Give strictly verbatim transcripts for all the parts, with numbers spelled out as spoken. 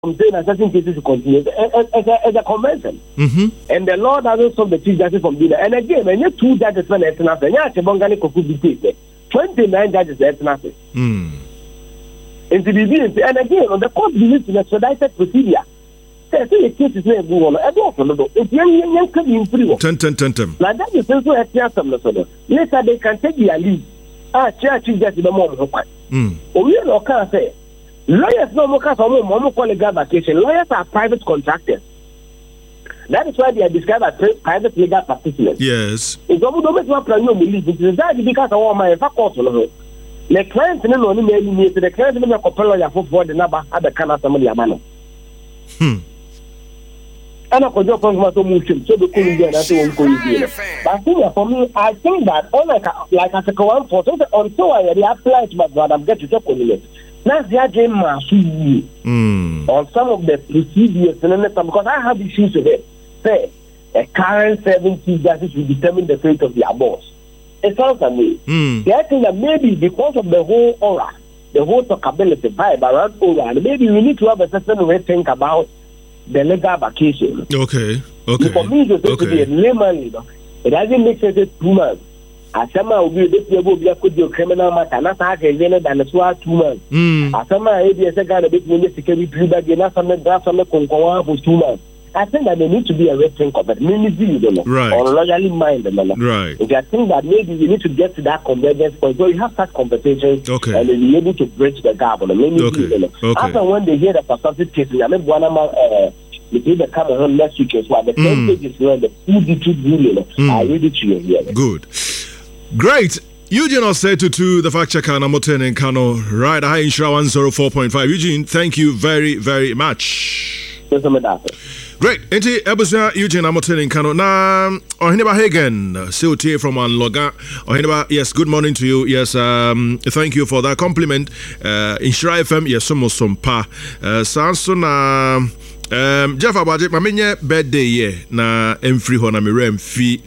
I'm saying that certain cases to continue as a, as a convention. Mm-hmm. And the law doesn't stop the chief justice from doing that. And again, when you two judges when it's nothing, yeah, Chebongani Kofu be twenty-nine judges it's nothing. Mm. And again, on the court believes in expedited procedure. Say the case is not going on. I don't know. It's young, young, young, coming free. Ten, ten, ten, ten. Like that is also a chance of the later they can take their leave. Ah, chief justice the moment. Mm. We don't can say. Lawyers no more more call legal vacation. Lawyers are private contractors. That is why they are described as private legal practitioners. Yes. It's almost not plan you believe it is that because of my faculty. The client no only made the client no compel lawyer for the number at the Canada somebody amano. Hmm. And I could just point to move so the cool again and say but for me, I think that all like like as a one for until I apply to my brother, I'm getting to talk with it. Now they are getting massive on some of the procedures and because I have issues with it. Say a current seventy justice will determine the fate of their boss. It sounds to me. Mm. They are saying that maybe because of the whole aura, the whole talkability vibe around aura, maybe we need to have a certain way to think about the legal vacation. Okay. Okay. For me, it's okay. To be a layman, you know, it doesn't make sense two months. Asama will be able to be a criminal matter, not than the swat two months. Asama, maybe a second, a bit when the security bag, enough on the draft on the Concoa for two months. I think that they need to be a rethink of it. Maybe you don't know. Right. Or loyally minded. Right. If I think that maybe you need to get to that convergence point where you have such conversations okay. and then be able to bridge the gap. Maybe okay. you know. Okay. After when they hear the perspective cases, I mean, one of my uh, the come on next week as well. The ten pages where the full detailed ruling, I read it to you here. Good. Great. Eugene Osetu to the fact checker Namoten and Kano. Right, I Insura one oh four point five. Eugene, thank you very, very much. Great. Enti Ebusia Eugene Namoten and Kano. Na Ohineba Hagen, C O T from Anloga. Ohineba, yes, good morning to you. Yes, um, thank you for that compliment. Uh, Insura F M, yes, almost some pa. Uh, Sanson, uh, um, Jeff Abaje, my birthday, yeah, na Emfree Hona Mirem Fee.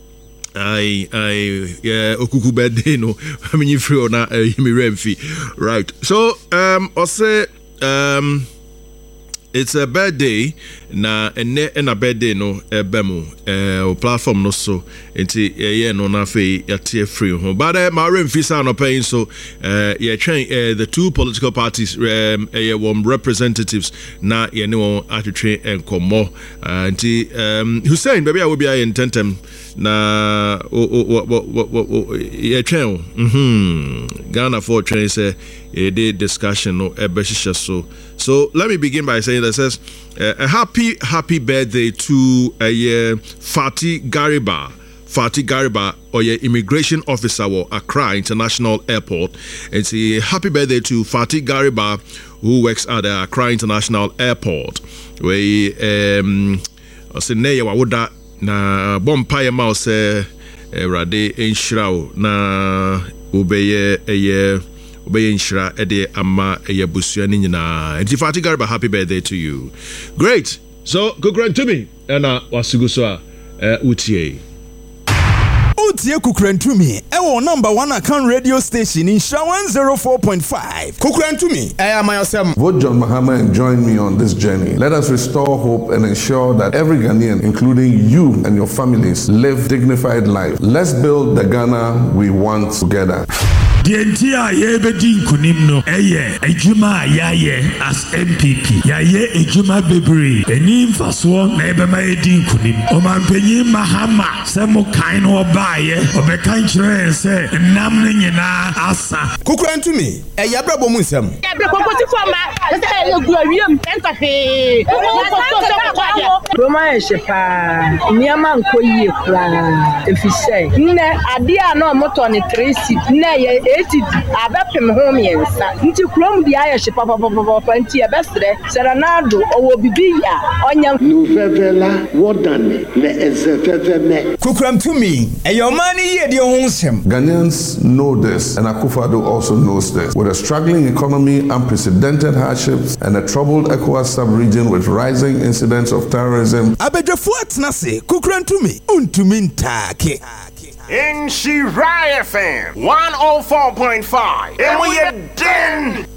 I I yeah okuku birthday no I mean free or na me remfi right so um I say um it's a birthday na ene na birthday no ebemu eh platform no so enti yeah no na fe yate free ho but uh, my remfi sa no paying so uh yeah train uh, the two political parties um uh, one representatives na yeah no attrain enkomo uh, enti um Hussein baby I will be in tentem na o o o yeah train mhm Ghana for train say a day discussion no ebeshisha so so let me begin by saying that says uh, a happy happy birthday to a uh, Fatih Gariba Fatih Gariba or your immigration officer or Accra International Airport. It's a happy birthday to Fatih Gariba who works at the Accra International Airport where um say neya wawoda na bompa mouse erade enshirao na obeye eye obeye enshira ede ama eye busua ni nyina. Enti Fatih Gariba, happy birthday to you. Great. So good to me and uh wasuguso uh utie Utie Kukrentumi, ewo number one account radio station in Insura one oh four point five. Kukrentumi, I am myself. Vote John Mahama and join me on this journey. Let us restore hope and ensure that every Ghanaian, including you and your families, live dignified life. Let's build the Ghana we want together. The entire Yebedi Kunimno, Eye, Ejuma Yaye as M P P. Yaye Ejuma Bebri, Enim Faswa, Nebema Edin Kunim, Oman Penny Mahama, Samo Kaino Baye, Obekanchre, say, Namnina Asa. Kukran to me, a Yabra Bomusam. Roma Shepa, Niaman Koyi, if you say, Ne, Adia no Motoni Tracy, Ne, eighty, Abapim home, yes, into Chrome the Irish Papa Panty, a best day, Serenado, or Bibia, Onion, Nuvela, Wodani, Le Ezefeme. Kukram to me, and your money, your own sim. Ghanaians know this, and Akufo-Addo also knows this. With a struggling economy, unprecedented hardships, and a troubled ECOWAS sub-region with rising incidents of terrorism. Abejafuat Nase, Kukran to me, Untumintake. Insura F M one oh four point five. And we are den.